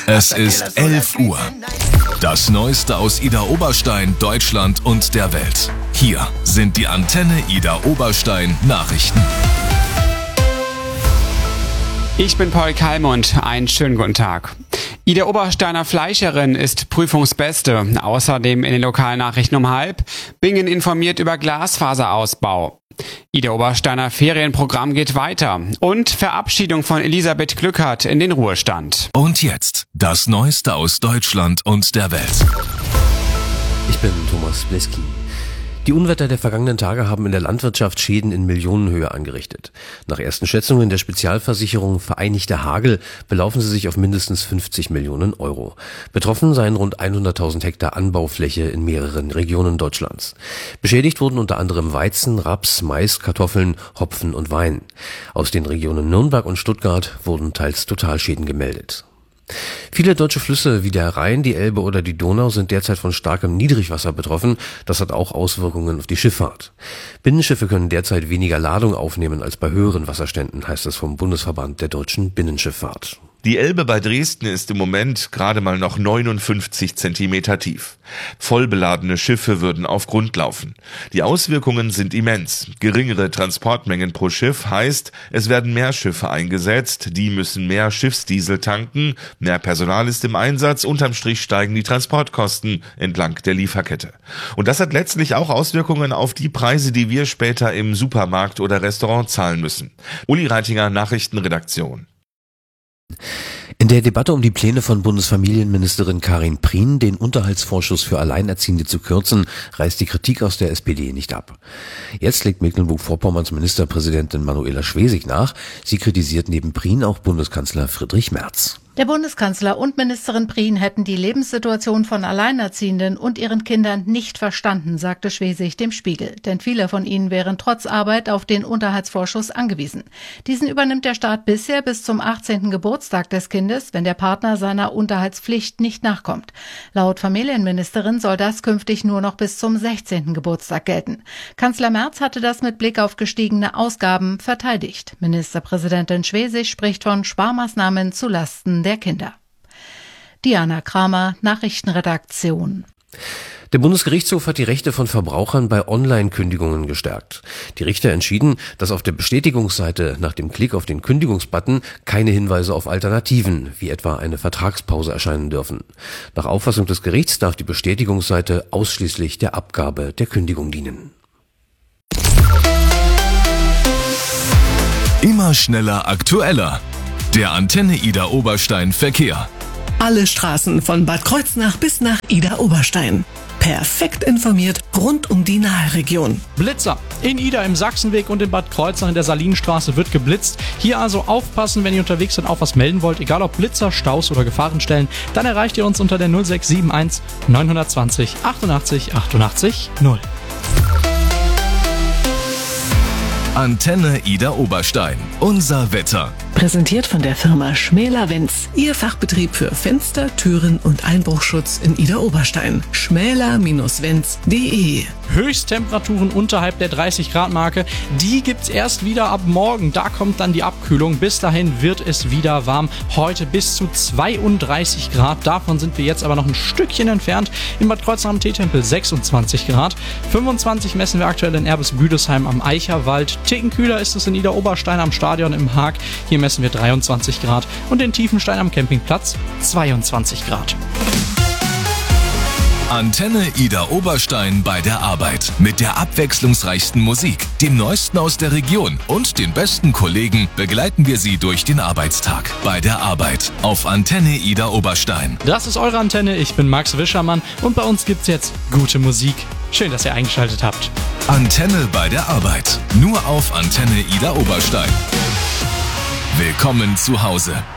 Es ist 11 Uhr. Das Neueste aus Ida Oberstein, Deutschland und der Welt. Hier sind die Antenne Ida Oberstein Nachrichten. Ich bin Paul Kalmund. Einen schönen guten Tag. Ida Obersteiner Fleischerin ist Prüfungsbeste. Außerdem in den Lokalnachrichten um 12:30. Bingen informiert über Glasfaserausbau. Ida Obersteiner Ferienprogramm geht weiter. Und Verabschiedung von Elisabeth Glückert in den Ruhestand. Und jetzt das Neueste aus Deutschland und der Welt. Ich bin Thomas Bleski. Die Unwetter der vergangenen Tage haben in der Landwirtschaft Schäden in Millionenhöhe angerichtet. Nach ersten Schätzungen der Spezialversicherung Vereinigter Hagel belaufen sie sich auf mindestens 50 Millionen Euro. Betroffen seien rund 100.000 Hektar Anbaufläche in mehreren Regionen Deutschlands. Beschädigt wurden unter anderem Weizen, Raps, Mais, Kartoffeln, Hopfen und Wein. Aus den Regionen Nürnberg und Stuttgart wurden teils Totalschäden gemeldet. Viele deutsche Flüsse wie der Rhein, die Elbe oder die Donau sind derzeit von starkem Niedrigwasser betroffen. Das hat auch Auswirkungen auf die Schifffahrt. Binnenschiffe können derzeit weniger Ladung aufnehmen als bei höheren Wasserständen, heißt es vom Bundesverband der deutschen Binnenschifffahrt. Die Elbe bei Dresden ist im Moment gerade mal noch 59 Zentimeter tief. Vollbeladene Schiffe würden auf Grund laufen. Die Auswirkungen sind immens. Geringere Transportmengen pro Schiff heißt, es werden mehr Schiffe eingesetzt, die müssen mehr Schiffsdiesel tanken, mehr Personal ist im Einsatz, unterm Strich steigen die Transportkosten entlang der Lieferkette. Und das hat letztlich auch Auswirkungen auf die Preise, die wir später im Supermarkt oder Restaurant zahlen müssen. Uli Reitinger, Nachrichtenredaktion. In der Debatte um die Pläne von Bundesfamilienministerin Karin Prien, den Unterhaltsvorschuss für Alleinerziehende zu kürzen, reißt die Kritik aus der SPD nicht ab. Jetzt legt Mecklenburg-Vorpommerns Ministerpräsidentin Manuela Schwesig nach. Sie kritisiert neben Prien auch Bundeskanzler Friedrich Merz. Der Bundeskanzler und Ministerin Prien hätten die Lebenssituation von Alleinerziehenden und ihren Kindern nicht verstanden, sagte Schwesig dem Spiegel. Denn viele von ihnen wären trotz Arbeit auf den Unterhaltsvorschuss angewiesen. Diesen übernimmt der Staat bisher bis zum 18. Geburtstag des Kindes, wenn der Partner seiner Unterhaltspflicht nicht nachkommt. Laut Familienministerin soll das künftig nur noch bis zum 16. Geburtstag gelten. Kanzler Merz hatte das mit Blick auf gestiegene Ausgaben verteidigt. Ministerpräsidentin Schwesig spricht von Sparmaßnahmen zulasten der Kinder. Diana Kramer, Nachrichtenredaktion. Der Bundesgerichtshof hat die Rechte von Verbrauchern bei Online-Kündigungen gestärkt. Die Richter entschieden, dass auf der Bestätigungsseite nach dem Klick auf den Kündigungsbutton keine Hinweise auf Alternativen, wie etwa eine Vertragspause, erscheinen dürfen. Nach Auffassung des Gerichts darf die Bestätigungsseite ausschließlich der Abgabe der Kündigung dienen. Immer schneller, aktueller. Der Antenne Ida Oberstein Verkehr. Alle Straßen von Bad Kreuznach bis nach Ida Oberstein. Perfekt informiert rund um die Naheregion. Blitzer. In Ida im Sachsenweg und in Bad Kreuznach in der Salinenstraße wird geblitzt. Hier also aufpassen, wenn ihr unterwegs seid, auch was melden wollt. Egal ob Blitzer, Staus oder Gefahrenstellen, dann erreicht ihr uns unter der 0671 920 88 88 0. Antenne Ida Oberstein. Unser Wetter. Präsentiert von der Firma Schmäler-Wenz. Ihr Fachbetrieb für Fenster, Türen und Einbruchschutz in Ida Oberstein. schmäler-wenz.de. Höchsttemperaturen unterhalb der 30-Grad-Marke, die gibt's erst wieder ab morgen. Da kommt dann die Abkühlung. Bis dahin wird es wieder warm. Heute bis zu 32 Grad. Davon sind wir jetzt aber noch ein Stückchen entfernt. In Bad Kreuznach am Teetempel 26 Grad. 25 messen wir aktuell in Erbes-Büdesheim am Eicherwald. Ticken kühler ist es in Ida Oberstein am Stadion im Haag. Hier messen wir 23 Grad und in Tiefenstein am Campingplatz 22 Grad. Antenne Ida Oberstein bei der Arbeit. Mit der abwechslungsreichsten Musik, dem Neuesten aus der Region und den besten Kollegen begleiten wir Sie durch den Arbeitstag. Bei der Arbeit auf Antenne Ida Oberstein. Das ist eure Antenne, ich bin Max Wischermann und bei uns gibt's jetzt gute Musik. Schön, dass ihr eingeschaltet habt. Antenne bei der Arbeit. Nur auf Antenne Ida Oberstein. Willkommen zu Hause.